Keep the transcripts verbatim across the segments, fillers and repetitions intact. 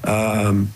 um,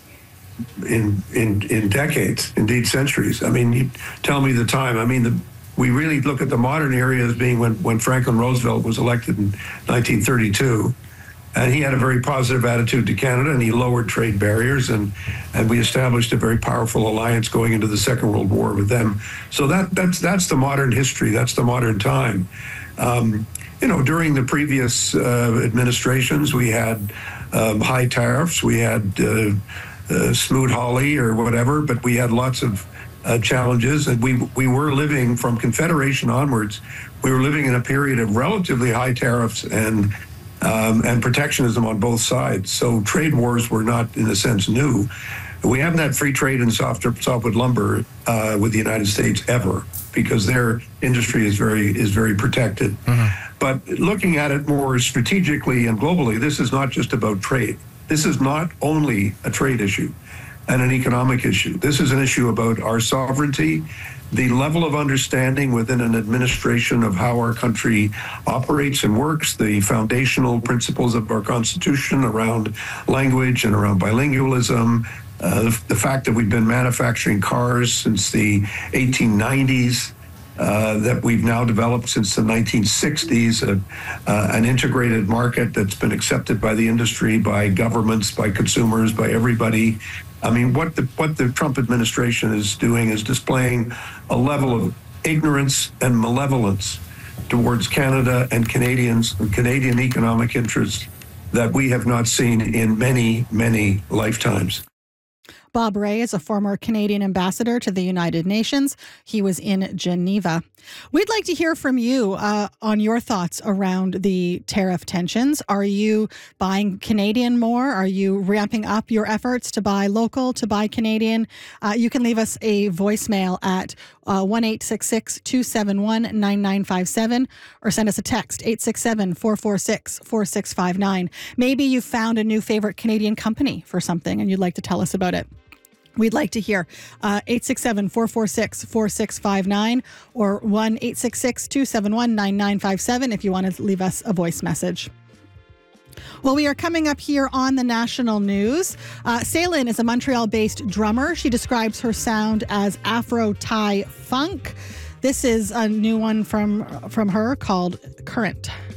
in in in decades, indeed centuries. I mean, you tell me the time. I mean, the, we really look at the modern era as being when, when Franklin Roosevelt was elected in nineteen thirty-two. And he had a very positive attitude to Canada, and he lowered trade barriers, and, and we established a very powerful alliance going into the Second World War with them. So that that's that's the modern history. That's the modern time. Um, you know, during the previous uh, administrations, we had um, high tariffs. We had uh, uh, Smoot-Hawley or whatever, but we had lots of uh, challenges, and we we were living from Confederation onwards. We were living in a period of relatively high tariffs and. Um, and protectionism on both sides. So trade wars were not, in a sense, new. We haven't had free trade in soft, softwood lumber uh, with the United States ever, because their industry is very is very protected. Mm-hmm. But looking at it more strategically and globally, this is not just about trade. This is not only a trade issue and an economic issue. This is an issue about our sovereignty, the level of understanding within an administration of how our country operates and works, the foundational principles of our Constitution around language and around bilingualism, uh, the, the fact that we've been manufacturing cars since the eighteen nineties, uh, that we've now developed since the nineteen sixties, uh, uh, an integrated market that's been accepted by the industry, by governments, by consumers, by everybody. I mean, what the what the Trump administration is doing is displaying a level of ignorance and malevolence towards Canada and Canadians and Canadian economic interests that we have not seen in many, many lifetimes. Bob Rae is a former Canadian ambassador to the United Nations. He was in Geneva. We'd like to hear from you uh, on your thoughts around the tariff tensions. Are you buying Canadian more? Are you ramping up your efforts to buy local, to buy Canadian? Uh, you can leave us a voicemail at uh, one eight six six, two seven one, nine nine five seven or send us a text, eight six seven, four four six, four six five nine. Maybe you found a new favorite Canadian company for something and you'd like to tell us about it. We'd like to hear uh, eight six seven, four four six, four six five nine or one eight six six, two seven one, nine nine five seven if you want to leave us a voice message. Well, we are coming up here on the national news. Uh, Ceylin is a Montreal-based drummer. She describes her sound as Afro-Thai funk. This is a new one from from her called Current.